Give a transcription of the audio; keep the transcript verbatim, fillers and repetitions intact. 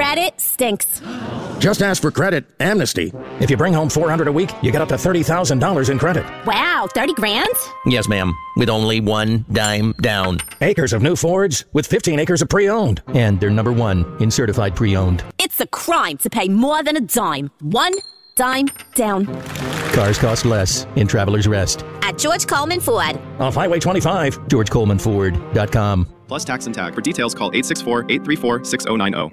Credit stinks. Just ask for credit. Amnesty. If you bring home four hundred dollars a week, you get up to thirty thousand dollars in credit. Wow, thirty grand? Yes, ma'am. With only one dime down. Acres of new Fords with fifteen acres of pre-owned. And they're number one in certified pre-owned. It's a crime to pay more than a dime. One dime down. Cars cost less in Travelers Rest. At George Coleman Ford. Off Highway twenty-five. George Coleman Ford dot com. Plus tax and tag. For details, call eight six four, eight three four, six zero nine zero.